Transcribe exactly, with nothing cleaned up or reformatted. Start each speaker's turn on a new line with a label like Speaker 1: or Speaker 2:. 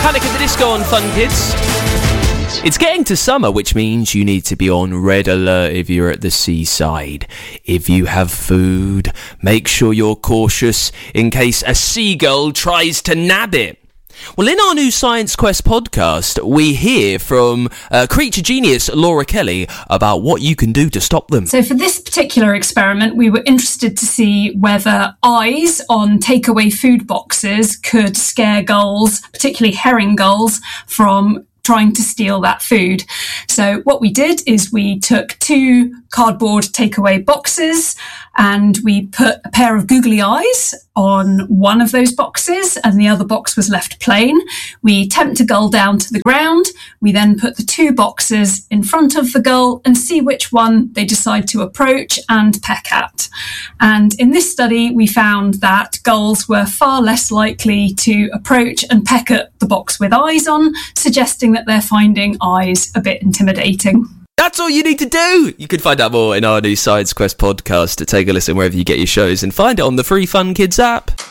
Speaker 1: Panic at the Disco on Fun Kids. It's getting to summer, which means you need to be on red alert if you're at the seaside. If you have food, make sure you're cautious in case a seagull tries to nab it. Well, in our new Science Quest podcast, we hear from uh, creature genius Laura Kelly about what you can do to stop them.
Speaker 2: So for this particular experiment, we were interested to see whether eyes on takeaway food boxes could scare gulls, particularly herring gulls, from trying to steal that food. So what we did is we took two cardboard takeaway boxes and we put a pair of googly eyes on one of those boxes and the other box was left plain. We tempt a gull down to the ground. We then put the two boxes in front of the gull and see which one they decide to approach and peck at. And in this study, we found that gulls were far less likely to approach and peck at the box with eyes on, suggesting that they're finding eyes a bit intimidating.
Speaker 1: That's all you need to do! You can find out more in our new Science Quest podcast. To take a listen wherever you get your shows and find it on the free Fun Kids app.